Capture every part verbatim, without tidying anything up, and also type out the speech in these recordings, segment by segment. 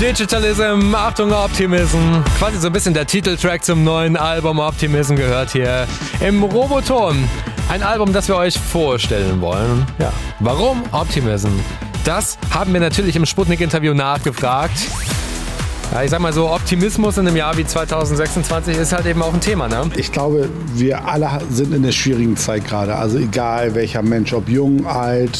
Digitalism, Achtung Optimism. Quasi so ein bisschen der Titeltrack zum neuen Album Optimism gehört hier im Roboton. Ein Album, das wir euch vorstellen wollen. Ja. Warum Optimism? Das haben wir natürlich im Sputnik-Interview nachgefragt. Ja, ich sag mal so, Optimismus in einem Jahr wie zwanzig sechsundzwanzig ist halt eben auch ein Thema, ne? Ich glaube, wir alle sind in der schwierigen Zeit gerade. Also egal welcher Mensch, ob jung, alt,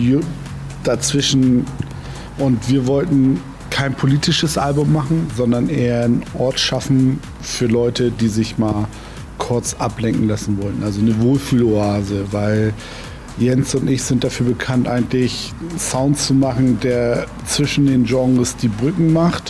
dazwischen. Und wir wollten kein politisches Album machen, sondern eher einen Ort schaffen für Leute, die sich mal kurz ablenken lassen wollten. Also eine Wohlfühloase, weil Jens und ich sind dafür bekannt, eigentlich Sounds zu machen, der zwischen den Genres die Brücken macht.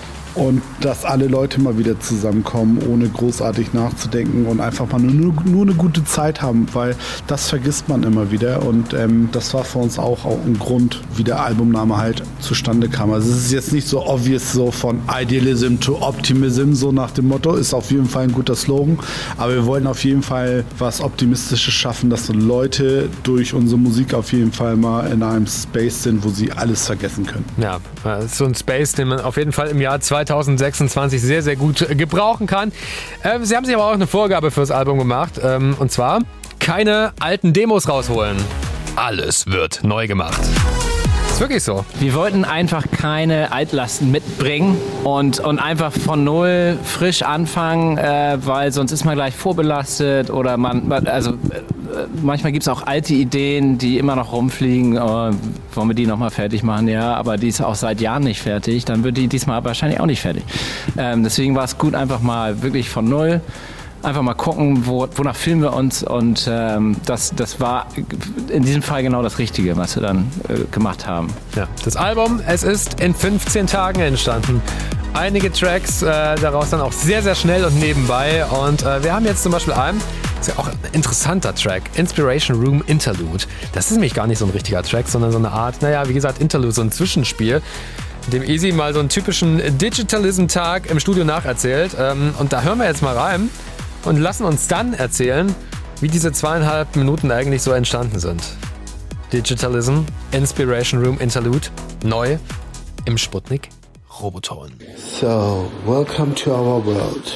Und dass alle Leute mal wieder zusammenkommen, ohne großartig nachzudenken und einfach mal nur, nur eine gute Zeit haben, weil das vergisst man immer wieder. Und ähm, das war für uns auch, auch ein Grund, wie der Albumname halt zustande kam. Also es ist jetzt nicht so obvious so von Idealism to Optimism, so nach dem Motto, ist auf jeden Fall ein guter Slogan. Aber wir wollen auf jeden Fall was Optimistisches schaffen, dass so Leute durch unsere Musik auf jeden Fall mal in einem Space sind, wo sie alles vergessen können. Ja, so ein Space, den man auf jeden Fall im Jahr zwanzig sechsundzwanzig sehr, sehr gut gebrauchen kann. Ähm, sie haben sich aber auch eine Vorgabe fürs Album gemacht. Ähm, und zwar keine alten Demos rausholen. Alles wird neu gemacht. Ist wirklich so. Wir wollten einfach keine Altlasten mitbringen und, und einfach von null frisch anfangen, äh, weil sonst ist man gleich vorbelastet oder man, also äh, manchmal gibt es auch alte Ideen, die immer noch rumfliegen. Äh, wollen wir die nochmal fertig machen? Ja, aber die ist auch seit Jahren nicht fertig. Dann wird die diesmal wahrscheinlich auch nicht fertig. Ähm, deswegen war es gut, einfach mal wirklich von null. Einfach mal gucken, wo, wonach filmen wir uns und ähm, das, das war in diesem Fall genau das Richtige, was wir dann äh, gemacht haben. Ja, das Album, es ist in fünfzehn Tagen entstanden. Einige Tracks äh, daraus dann auch sehr, sehr schnell und nebenbei und äh, wir haben jetzt zum Beispiel einen, das ist ja auch ein interessanter Track, Inspiration Room Interlude. Das ist nämlich gar nicht so ein richtiger Track, sondern so eine Art, naja, wie gesagt, Interlude, so ein Zwischenspiel, in dem Easy mal so einen typischen Digitalism-Tag im Studio nacherzählt ähm, und da hören wir jetzt mal rein. Und lassen uns dann erzählen, wie diese zweieinhalb Minuten eigentlich so entstanden sind. Digitalism, Inspiration Room Interlude, neu im Sputnik Roboton. So, welcome to our world.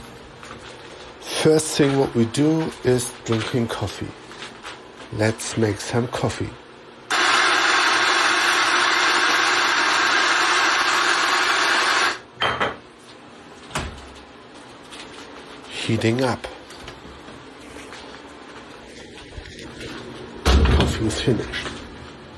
First thing what we do is drinking coffee. Let's make some coffee. Heating up. Coffee is finished.